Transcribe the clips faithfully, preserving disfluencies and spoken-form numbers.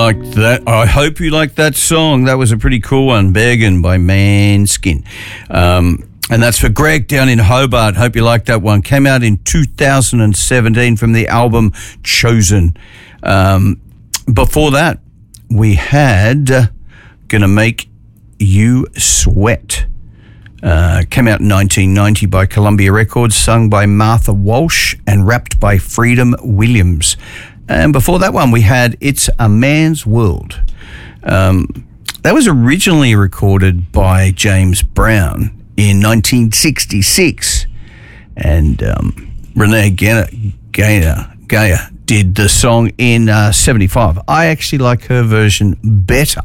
like that. I hope you like that song. That was a pretty cool one. Beggin' by Manskin. Um, and that's for Greg down in Hobart. Hope you like that one. Came out in two thousand seventeen from the album Chosen. Um, before that, we had uh, Gonna Make You Sweat. Uh, came out in nineteen ninety by Columbia Records, sung by Martha Walsh and rapped by Freedom Williams. And before that one, we had It's a Man's World. Um, that was originally recorded by James Brown in nineteen sixty-six. And um, Renee Gaynor, Gaynor, Gaynor did the song in uh, seventy-five. I actually like her version better.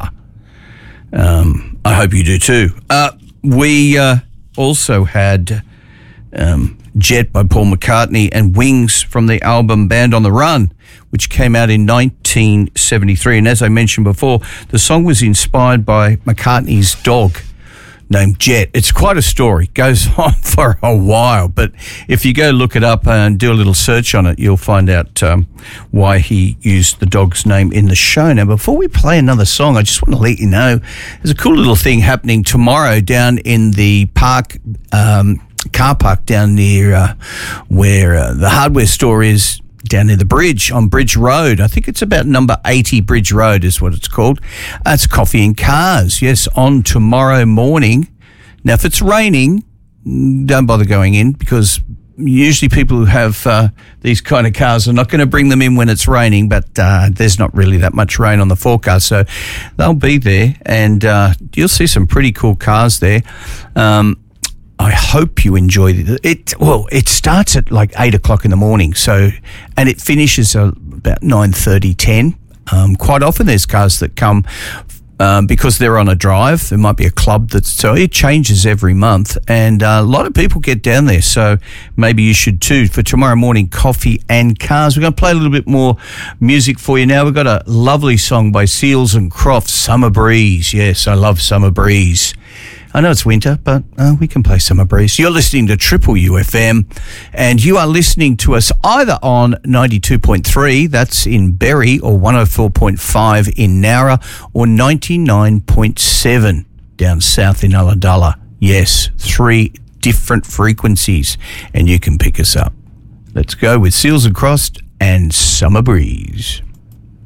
Um, I hope you do too. Uh, we uh, also had um, Jet by Paul McCartney and Wings from the album Band on the Run, which came out in nineteen seventy-three. And as I mentioned before, the song was inspired by McCartney's dog named Jet. It's quite a story. It goes on for a while, but if you go look it up and do a little search on it, you'll find out um, why he used the dog's name in the show. Now, before we play another song, I just want to let you know there's a cool little thing happening tomorrow down in the park, um, car park down near uh, where uh, the hardware store is, down near the bridge on Bridge Road. I think it's about number eighty Bridge Road is what it's called. Uh, it's Coffee and Cars, yes, on tomorrow morning. Now, if it's raining, don't bother going in, because usually people who have uh, these kind of cars are not going to bring them in when it's raining, but uh, there's not really that much rain on the forecast, so they'll be there, and uh, you'll see some pretty cool cars there. Um, I hope you enjoy it. it. Well, it starts at like eight o'clock in the morning, so, and it finishes uh, about nine thirty, ten. Um, quite often there's cars that come um, because they're on a drive. There might be a club that's, so it changes every month, and uh, a lot of people get down there, so maybe you should too. For tomorrow morning, Coffee and Cars. We're going to play a little bit more music for you now. We've got a lovely song by Seals and Crofts, Summer Breeze. Yes, I love Summer Breeze. I know it's winter, but uh, we can play Summer Breeze. You're listening to Triple U F M, and you are listening to us either on ninety-two point three, that's in Berry, or one oh four point five in Nowra, or ninety-nine point seven down south in Ulladulla. Yes, three different frequencies, and you can pick us up. Let's go with Seals and Crofts and Summer Breeze.